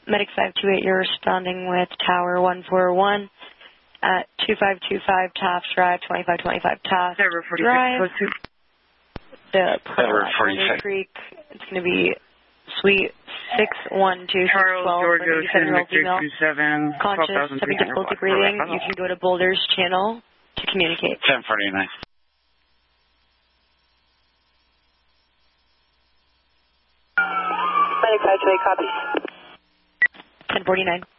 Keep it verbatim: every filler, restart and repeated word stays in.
Medic five two eight, you're responding with Tower one four one at two five two five Taft Drive, twenty-five twenty-five Taft Drive. The Purple at Creek. It's going to be Suite six one two six twelve for an eighty-seven-year-old female. Conscious, having difficulty breathing. You can go to Boulder's channel to communicate. ten forty-nine. Medic five two eight, copy. ten forty-nine.